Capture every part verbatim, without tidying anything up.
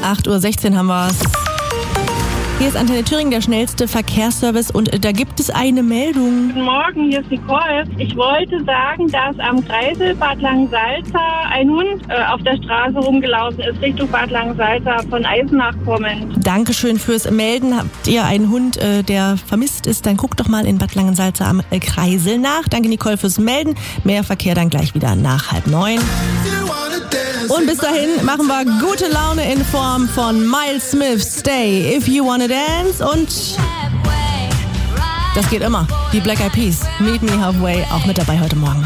acht Uhr sechzehn haben wir's. Hier ist Antenne Thüringen, der schnellste Verkehrsservice, und da gibt es eine Meldung. Guten Morgen, hier ist Nicole. Ich wollte sagen, dass am Kreisel Bad Langensalza ein Hund äh, auf der Straße rumgelaufen ist, Richtung Bad Langensalza von Eisenach kommend. Dankeschön fürs Melden. Habt ihr einen Hund, äh, der vermisst ist, dann guckt doch mal in Bad Langensalza am äh, Kreisel nach. Danke Nicole fürs Melden. Mehr Verkehr dann gleich wieder nach halb neun. Und bis dahin machen wir gute Laune in Form von Miles Smith, Stay If You Wanna Dance, und das geht immer. Die Black Eyed Peas, Meet Me Halfway, auch mit dabei heute Morgen.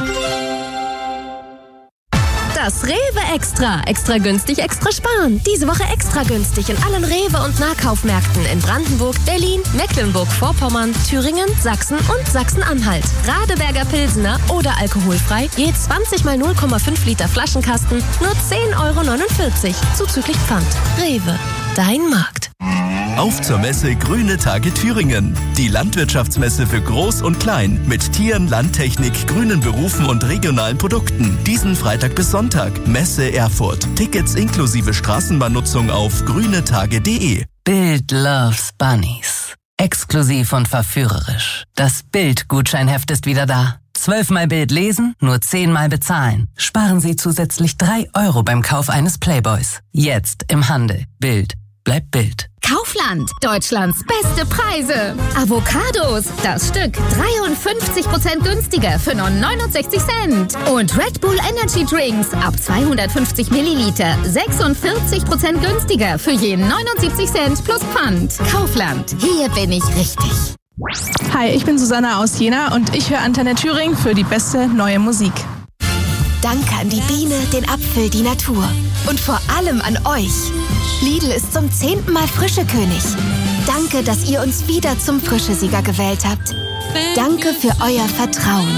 Das Rewe Extra. Extra günstig, extra sparen. Diese Woche extra günstig in allen Rewe- und Nahkaufmärkten in Brandenburg, Berlin, Mecklenburg-Vorpommern, Thüringen, Sachsen und Sachsen-Anhalt. Radeberger Pilsener oder alkoholfrei, je zwanzig mal null Komma fünf Liter Flaschenkasten, nur zehn Euro neunundvierzig, zuzüglich Pfand. Rewe, dein Markt. Auf zur Messe Grüne Tage Thüringen. Die Landwirtschaftsmesse für Groß und Klein mit Tieren, Landtechnik, grünen Berufen und regionalen Produkten. Diesen Freitag bis Sonntag. Messe Erfurt. Tickets inklusive Straßenbahnnutzung auf grünetage punkt de. Bild loves Bunnies. Exklusiv und verführerisch. Das Bild-Gutscheinheft ist wieder da. Zwölfmal Bild lesen, nur zehnmal bezahlen. Sparen Sie zusätzlich drei Euro beim Kauf eines Playboys. Jetzt im Handel. Bild bleibt Bild. Kaufland, Deutschlands beste Preise. Avocados, das Stück dreiundfünfzig Prozent günstiger für nur neunundsechzig Cent. Und Red Bull Energy Drinks ab zweihundertfünfzig Milliliter sechsundvierzig Prozent günstiger für je neunundsiebzig Cent plus Pfand. Kaufland, hier bin ich richtig. Hi, ich bin Susanna aus Jena und ich höre Antenne Thüringen für die beste neue Musik. Danke an die Biene, den Apfel, die Natur. Und vor allem an euch. Lidl ist zum zehnten Mal Frischekönig. Danke, dass ihr uns wieder zum Frischesieger gewählt habt. Danke für euer Vertrauen.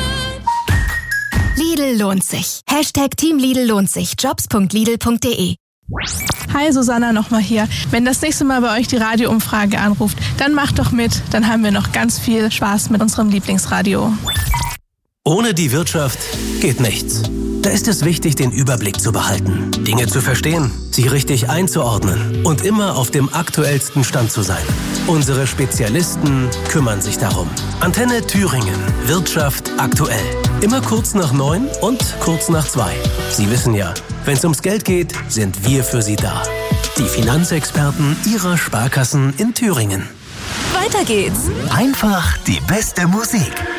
Lidl lohnt sich. Hashtag Team Lidl lohnt sich. jobs punkt lidl punkt de. Hi, Susanna nochmal hier. Wenn das nächste Mal bei euch die Radioumfrage anruft, dann macht doch mit. Dann haben wir noch ganz viel Spaß mit unserem Lieblingsradio. Ohne die Wirtschaft geht nichts. Da ist es wichtig, den Überblick zu behalten, Dinge zu verstehen, sie richtig einzuordnen und immer auf dem aktuellsten Stand zu sein. Unsere Spezialisten kümmern sich darum. Antenne Thüringen. Wirtschaft aktuell. Immer kurz nach neun und kurz nach zwei. Sie wissen ja, wenn es ums Geld geht, sind wir für Sie da. Die Finanzexperten Ihrer Sparkassen in Thüringen. Weiter geht's. Einfach die beste Musik.